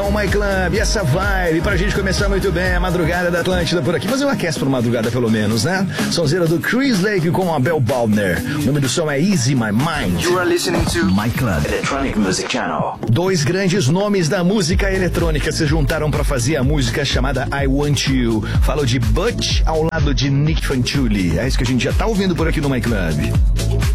o My Club, essa vibe pra gente começar muito bem a madrugada da Atlântida por aqui. Mas eu aqueço por madrugada pelo menos, né? Sonzeira do Chris Lake com a Bel Baldner. O nome do som é Easy My Mind. You are listening to My Club Electronic Music Channel. Dois grandes nomes da música eletrônica se juntaram pra fazer a música chamada I Want You. Falo de Butch ao lado de Nick Fanciulli. É isso que a gente já tá ouvindo por aqui no My Club.